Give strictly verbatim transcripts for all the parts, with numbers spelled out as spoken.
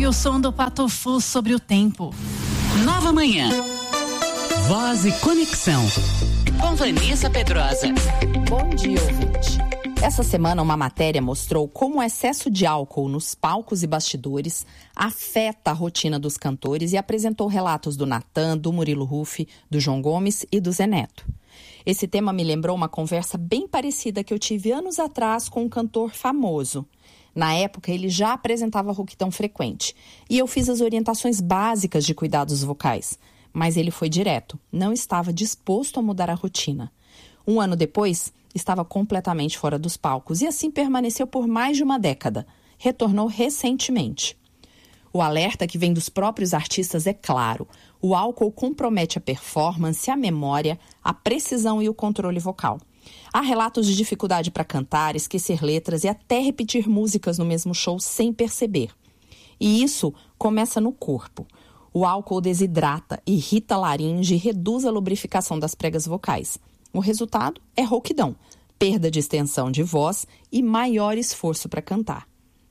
e o som do Patofu sobre o tempo. Nova Manhã. Voz e Conexão. Com Vanessa Pedrosa. Bom dia, ouvinte. Essa semana uma matéria mostrou como o excesso de álcool nos palcos e bastidores afeta a rotina dos cantores e apresentou relatos do Natan, do Murilo Huff, do João Gomes e do Zé Neto. Esse tema me lembrou uma conversa bem parecida que eu tive anos atrás com um cantor famoso. Na época, ele já apresentava rouquidão frequente e eu fiz as orientações básicas de cuidados vocais. Mas ele foi direto, não estava disposto a mudar a rotina. Um ano depois, estava completamente fora dos palcos e assim permaneceu por mais de uma década. Retornou recentemente. O alerta que vem dos próprios artistas é claro. O álcool compromete a performance, a memória, a precisão e o controle vocal. Há relatos de dificuldade para cantar, esquecer letras e até repetir músicas no mesmo show sem perceber. E isso começa no corpo. O álcool desidrata, irrita a laringe e reduz a lubrificação das pregas vocais. O resultado é rouquidão, perda de extensão de voz e maior esforço para cantar.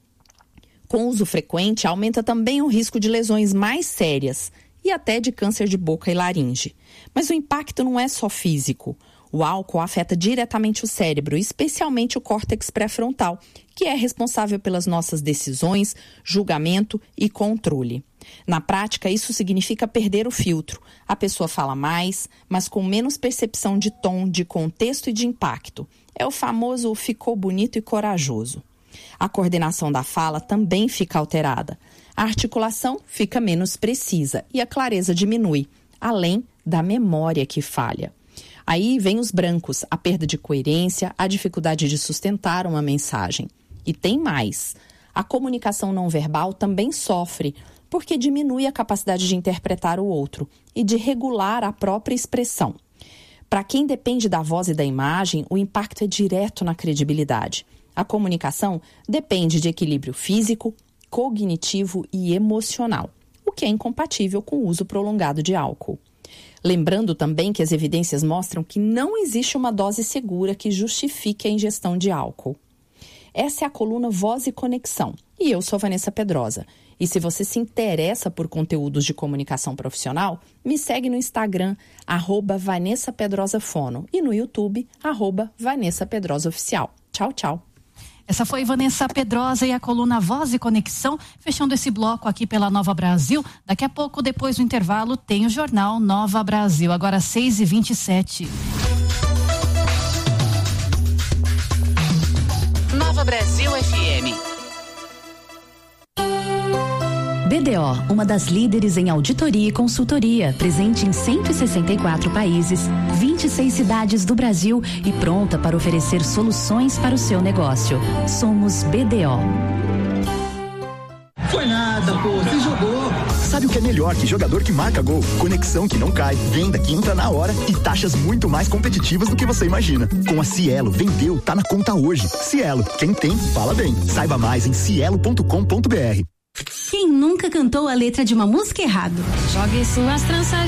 Com uso frequente, aumenta também o risco de lesões mais sérias e até de câncer de boca e laringe. Mas o impacto não é só físico. O álcool afeta diretamente o cérebro, especialmente o córtex pré-frontal, que é responsável pelas nossas decisões, julgamento e controle. Na prática, isso significa perder o filtro. A pessoa fala mais, mas com menos percepção de tom, de contexto e de impacto. É o famoso ficou bonito e corajoso. A coordenação da fala também fica alterada. A articulação fica menos precisa e a clareza diminui, além da memória que falha. Aí vem os brancos, a perda de coerência, a dificuldade de sustentar uma mensagem. E tem mais. A comunicação não verbal também sofre, porque diminui a capacidade de interpretar o outro e de regular a própria expressão. Para quem depende da voz e da imagem, o impacto é direto na credibilidade. A comunicação depende de equilíbrio físico, cognitivo e emocional, o que é incompatível com o uso prolongado de álcool. Lembrando também que as evidências mostram que não existe uma dose segura que justifique a ingestão de álcool. Essa é a coluna Voz e Conexão e eu sou Vanessa Pedrosa. E se você se interessa por conteúdos de comunicação profissional, me segue no Instagram, arroba Vanessa Pedrosa Fono e no YouTube, arroba Vanessa Pedrosa Oficial. Tchau, tchau. Essa foi Vanessa Pedrosa e a coluna Voz e Conexão, fechando esse bloco aqui pela Nova Brasil. Daqui a pouco, depois do intervalo, tem o jornal Nova Brasil, agora seis e vinte e sete. Nova Brasil F M. B D O, uma das líderes em auditoria e consultoria, presente em cento e sessenta e quatro países, vinte e seis cidades do Brasil e pronta para oferecer soluções para o seu negócio. Somos B D O. Foi nada, pô, você jogou. Sabe o que é melhor que jogador que marca gol? Conexão que não cai, venda que entra na hora e taxas muito mais competitivas do que você imagina. Com a Cielo, vendeu, tá na conta hoje. Cielo, quem tem, fala bem. Saiba mais em cielo ponto com ponto br. Quem nunca cantou a letra de uma música errado? Jogue suas tranças